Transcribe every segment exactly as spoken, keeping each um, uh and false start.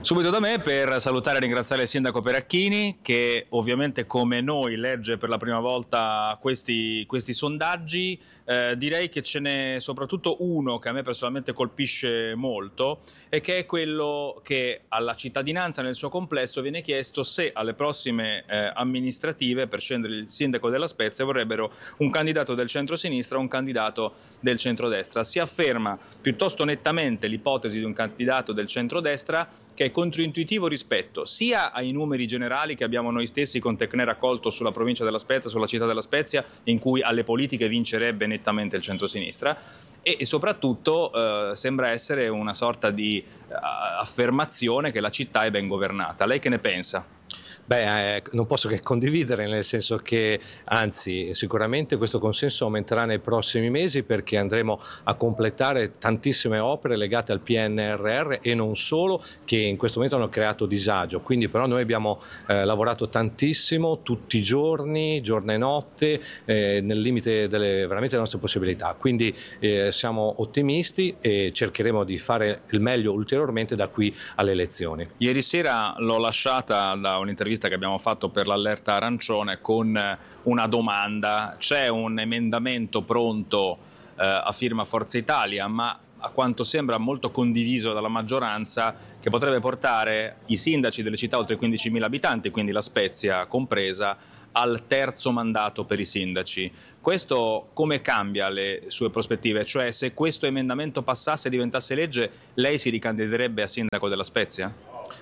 Subito da me per salutare e ringraziare il sindaco Peracchini, che ovviamente come noi legge per la prima volta questi, questi sondaggi. Eh, direi che ce n'è soprattutto uno che a me personalmente colpisce molto, e che è quello che alla cittadinanza nel suo complesso viene chiesto se alle prossime eh, amministrative, per scendere il sindaco della Spezia, vorrebbero un candidato del centro-sinistra o un candidato del centrodestra. Si afferma piuttosto nettamente l'ipotesi di un candidato del centrodestra, che è controintuitivo rispetto sia ai numeri generali che abbiamo noi stessi con Tecne raccolto sulla provincia della Spezia, sulla città della Spezia, in cui alle politiche vincerebbe nettamente il centrosinistra, e, e soprattutto eh, sembra essere una sorta di eh, affermazione che la città è ben governata. Lei che ne pensa? Beh, eh, non posso che condividere, nel senso che anzi sicuramente questo consenso aumenterà nei prossimi mesi, perché andremo a completare tantissime opere legate al P N R R e non solo, che in questo momento hanno creato disagio. Quindi però noi abbiamo eh, lavorato tantissimo tutti i giorni, giorno e notte, eh, nel limite delle, veramente delle nostre possibilità. Quindi eh, siamo ottimisti e cercheremo di fare il meglio ulteriormente da qui alle elezioni. Ieri sera l'ho lasciata da un'intervista che abbiamo fatto per l'Allerta Arancione con una domanda: c'è un emendamento pronto eh, a firma Forza Italia, ma a quanto sembra molto condiviso dalla maggioranza, che potrebbe portare i sindaci delle città oltre quindicimila abitanti, quindi la Spezia compresa, al terzo mandato per i sindaci. Questo come cambia le sue prospettive? Cioè, se questo emendamento passasse e diventasse legge, lei si ricandiderebbe a sindaco della Spezia?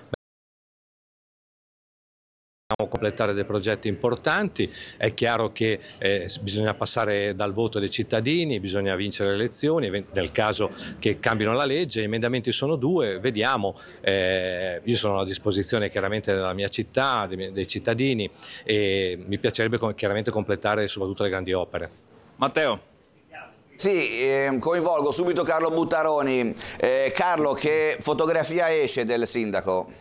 Completare dei progetti importanti. È chiaro che eh, bisogna passare dal voto dei cittadini, bisogna vincere le elezioni, nel caso che cambino la legge. Gli emendamenti sono due, vediamo. Eh, io sono a disposizione chiaramente della mia città, dei, dei cittadini, e mi piacerebbe chiaramente completare soprattutto le grandi opere. Matteo? Sì, eh, coinvolgo subito Carlo Buttaroni. Eh, Carlo, che fotografia esce del sindaco?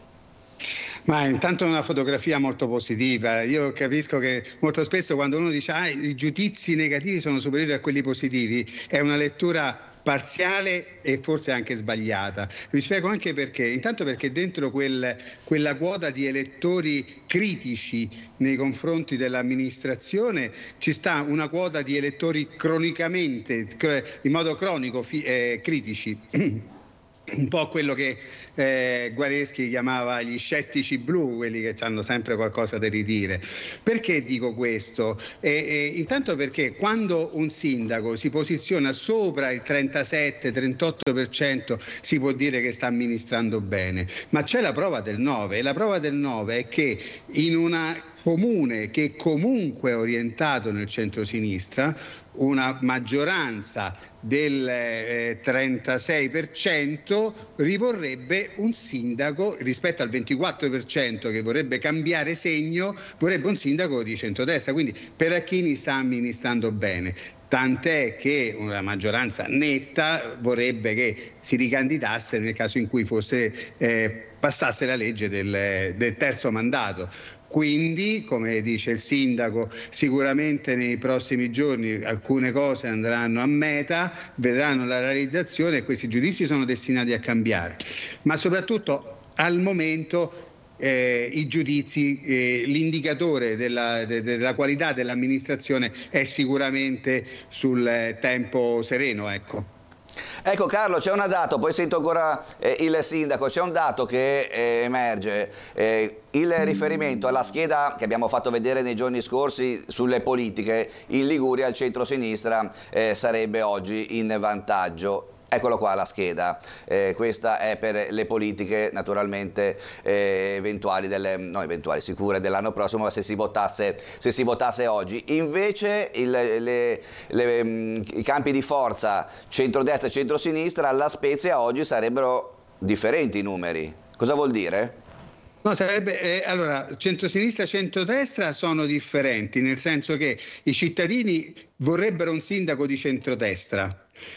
Ma intanto è una fotografia molto positiva. Io capisco che molto spesso quando uno dice ah, i giudizi negativi sono superiori a quelli positivi, è una lettura parziale e forse anche sbagliata. Vi spiego anche perché. Intanto perché dentro quel, quella quota di elettori critici nei confronti dell'amministrazione ci sta una quota di elettori cronicamente, in modo cronico, eh, critici. Un po' quello che eh, Guareschi chiamava gli scettici blu, quelli che hanno sempre qualcosa da ridire. Perché dico questo? Eh, eh, intanto perché quando un sindaco si posiziona sopra il trentasette trentotto per cento si può dire che sta amministrando bene, ma c'è la prova del nove, e la prova del nove è che in una comune che comunque è orientato nel centro-sinistra, una maggioranza del eh, trentasei per cento rivorrebbe un sindaco, rispetto al ventiquattro per cento che vorrebbe cambiare segno, vorrebbe un sindaco di centrodestra. Quindi Peracchini sta amministrando bene, tant'è che una maggioranza netta vorrebbe che si ricandidasse nel caso in cui fosse eh, passasse la legge del, del terzo mandato. Quindi, come dice il sindaco, sicuramente nei prossimi giorni alcune cose andranno a meta, vedranno la realizzazione e questi giudizi sono destinati a cambiare. Ma soprattutto al momento eh, i giudizi, eh, l'indicatore della, de, della qualità dell'amministrazione è sicuramente sul tempo sereno, ecco. Ecco Carlo, c'è un dato, poi sento ancora eh, il sindaco, c'è un dato che eh, emerge, eh, il riferimento alla scheda che abbiamo fatto vedere nei giorni scorsi sulle politiche. In Liguria il centro-sinistra eh, sarebbe oggi in vantaggio. Eccolo qua la scheda, eh, questa è per le politiche naturalmente eh, eventuali, delle, no eventuali, sicure dell'anno prossimo, ma se si votasse, se si votasse oggi. Invece il, le, le, mh, i campi di forza centrodestra e centrosinistra alla Spezia oggi sarebbero differenti i numeri. Cosa vuol dire? No, sarebbe, eh, allora, centrosinistra e centrodestra sono differenti, nel senso che i cittadini vorrebbero un sindaco di centrodestra.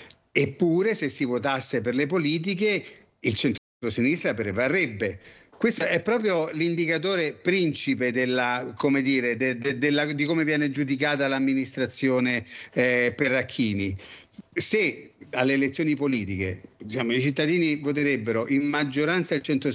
Eppure, se si votasse per le politiche, il centro-sinistra prevarrebbe. Questo è proprio l'indicatore principe della, come dire, de, de, della, di come viene giudicata l'amministrazione eh, Peracchini. Se alle elezioni politiche, diciamo, i cittadini voterebbero in maggioranza il centro